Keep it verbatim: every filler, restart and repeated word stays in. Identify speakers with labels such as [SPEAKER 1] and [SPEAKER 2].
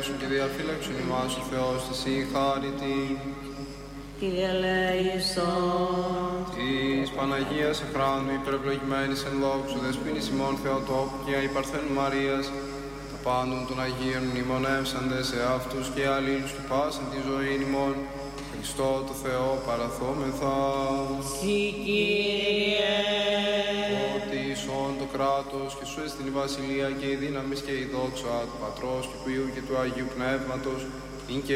[SPEAKER 1] ελέησον και διαφύλαξον ημάς ο Θεός της η χάρητη.
[SPEAKER 2] Κύριε ελέησον.
[SPEAKER 1] Της Παναγίας Εχράνου υπερευλογημένης εν δόξου δεσποίνης ημών Θεοτόκου και υπαρθένου Μαρίας, τα πάντων των Αγίων μνημονεύσαντες σε αυτούς και αλλήλους και πάσαν τη ζωή ημών, Χριστό το Θεό παραθόμεθα.
[SPEAKER 2] Συ Κύριε.
[SPEAKER 1] Ότι ίσον το κράτος και σου έστειλε η βασιλεία και η δύναμις και η δόξα του Πατρός και του Υιού και του Αγίου Πνεύματος,